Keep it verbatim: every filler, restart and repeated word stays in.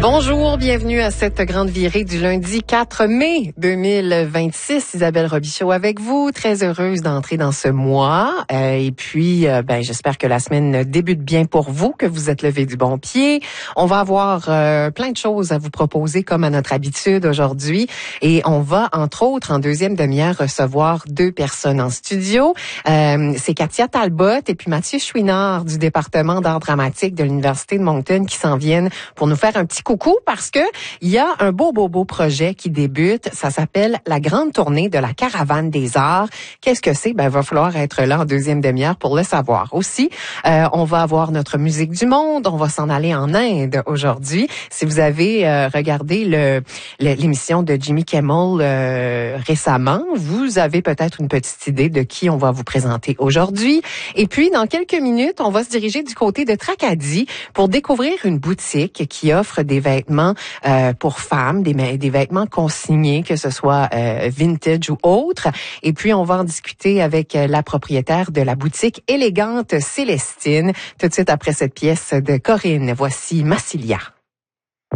Bonjour, bienvenue à cette grande virée du lundi quatre mai deux mille vingt-six. Isabelle Robichaud avec vous, très heureuse d'entrer dans ce mois. Euh, et puis, euh, ben, j'espère que la semaine débute bien pour vous, que vous êtes levé du bon pied. On va avoir euh, plein de choses à vous proposer comme à notre habitude aujourd'hui. Et on va, entre autres, en deuxième demi-heure, recevoir deux personnes en studio. Euh, c'est Katia Talbot et puis Mathieu Chouinard du département d'art dramatique de l'Université de Moncton qui s'en viennent pour nous faire un petit coucou parce que il y a un beau, beau, beau projet qui débute. Ça s'appelle la grande tournée de la Caravane des Arts. Qu'est-ce que c'est? Ben, il va falloir être là en deuxième demi-heure pour le savoir. Aussi, euh, on va avoir notre musique du monde. On va s'en aller en Inde aujourd'hui. Si vous avez euh, regardé le, le l'émission de Jimmy Kimmel euh, récemment, vous avez peut-être une petite idée de qui on va vous présenter aujourd'hui. Et puis, dans quelques minutes, on va se diriger du côté de Tracadie pour découvrir une boutique qui offre des vêtements euh, pour femmes, des, des vêtements consignés, que ce soit euh, vintage ou autre. Et puis, on va en discuter avec la propriétaire de la boutique élégante Célestine, tout de suite après cette pièce de Corinne. Voici Massilia.